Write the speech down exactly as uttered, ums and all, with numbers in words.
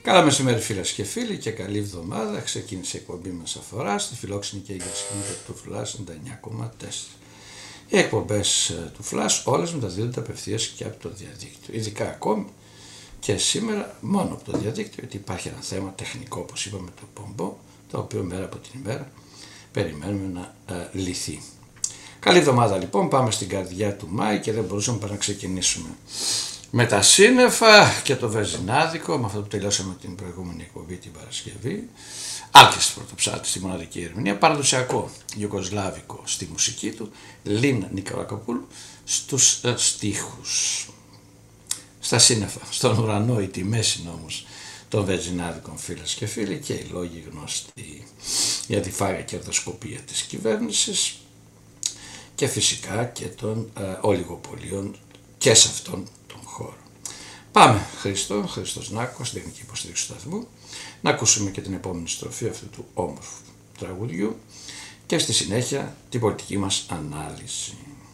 Καλά μεσημέρι φίλες και φίλοι και καλή εβδομάδα. Ξεκίνησε η εκπομπή μας αφορά στη φιλόξενη και έγκαιρη σκηνή του Flash ενενήντα εννιά κόμμα τέσσερα. Οι εκπομπές του Flash όλες μεταδίδονται απευθείας και από το διαδίκτυο. Ειδικά ακόμη και σήμερα μόνο από το διαδίκτυο, γιατί υπάρχει ένα θέμα τεχνικό, όπως είπαμε, το πομπό, το οποίο μέρα από την ημέρα περιμένουμε να ε, λυθεί. Καλή εβδομάδα λοιπόν, πάμε στην καρδιά του Μάη και δεν μπορούσαμε παρά να ξεκινήσουμε με τα σύννεφα και το βεζινάδικο, με αυτό που τελειώσαμε την προηγούμενη εκπομπή την Παρασκευή. Άλκης Πρωτοψάλτη στη μοναδική ερμηνεία, παραδοσιακό ιουγκοσλάβικο στη μουσική του, Λίν Νικολακοπούλου στους ε, στίχους. Στα σύννεφα, στον ουρανό, η τιμές είναι όμως των βεζινάδικων φίλες και φίλοι και οι λόγοι γνωστοί για τη φάγα κερδοσκοπία της κυβέρνησης και φυσικά και των ε, ολιγοπολίων και σε αυτόν τον χώρο. Πάμε, Χρήστο, Χρήστος Νάκος, στην τεχνική υποστήριξη του σταθμού, να ακούσουμε και την επόμενη στροφή αυτού του όμορφου τραγουδιού και στη συνέχεια την πολιτική μας ανάλυση.